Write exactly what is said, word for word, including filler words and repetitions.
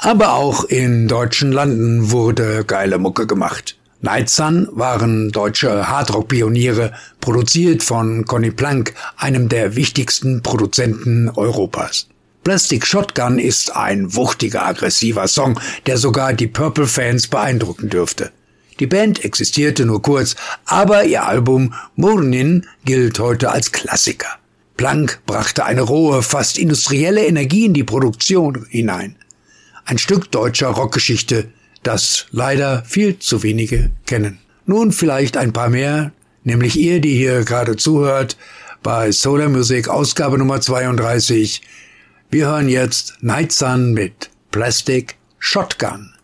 Aber auch in deutschen Landen wurde geile Mucke gemacht. Nightsun waren deutsche Hardrock-Pioniere, produziert von Conny Plank, einem der wichtigsten Produzenten Europas. Plastic Shotgun ist ein wuchtiger, aggressiver Song, der sogar die Purple-Fans beeindrucken dürfte. Die Band existierte nur kurz, aber ihr Album Murnin gilt heute als Klassiker. Plank brachte eine rohe, fast industrielle Energie in die Produktion hinein. Ein Stück deutscher Rockgeschichte, das leider viel zu wenige kennen. Nun vielleicht ein paar mehr, nämlich ihr, die hier gerade zuhört, bei Solar Music Ausgabe Nummer zweiunddreißig. Wir hören jetzt Nightsun mit Plastic Shotgun.